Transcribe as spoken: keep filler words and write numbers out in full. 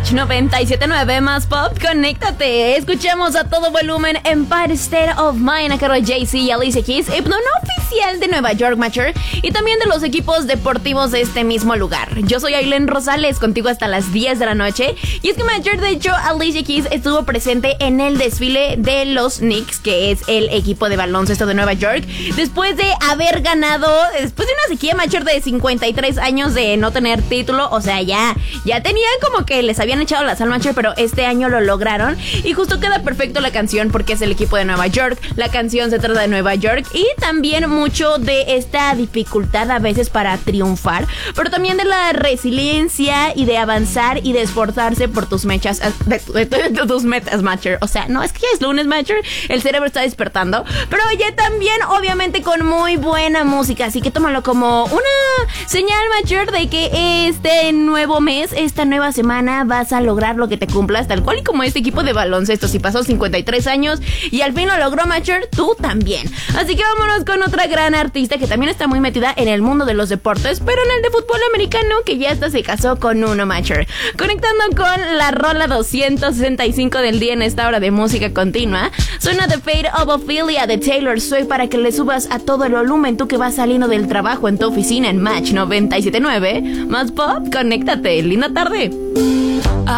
Match noventa y siete punto nueve más pop, conéctate. Escuchamos a todo volumen Empire State of Mind a cargo de Jay-Z y Alicia Keys, himno no oficial de Nueva York, Matcher, y también de los equipos deportivos de este mismo lugar. Yo soy Aileen Rosales, contigo hasta las diez de la noche. Y es que, Matcher, de hecho, Alicia Keys estuvo presente en el desfile de los Knicks, que es el equipo de baloncesto de Nueva York, después de haber ganado, después de una sequía, Matcher, de cincuenta y tres años de no tener título. O sea, ya, ya tenían como que les habían echado la sal, Matcher, pero este año lo lograron. Y justo queda perfecto la canción porque es el equipo de Nueva York. La canción se trata de Nueva York y también mucho de esta dificultad a veces para triunfar, pero también de la resiliencia y de avanzar y de esforzarse por tus mechas, de, de, de, de tus metas, Matcher. O sea, no, es que ya es lunes, Matcher, el cerebro está despertando, pero oye, también obviamente con muy buena música, así que tómalo como una señal, Matcher, de que este nuevo mes, esta nueva semana vas a lograr lo que te cumplas, tal cual y como este equipo de baloncesto. Si pasó cincuenta y tres años y al fin lo logró, Matcher, tú también. Así que vámonos con otra gran artista que también está muy metida en el mundo de los deportes, pero en el de fútbol americano, que ya hasta se casó con uno, Matcher. Conectando con la rola doscientos sesenta y cinco del día en esta hora de música continua, suena The Fate of Ophelia de Taylor Swift para que le subas a todo el volumen tú que vas saliendo del trabajo en tu oficina en Match noventa y siete punto nueve. Más pop, conéctate. Linda tarde.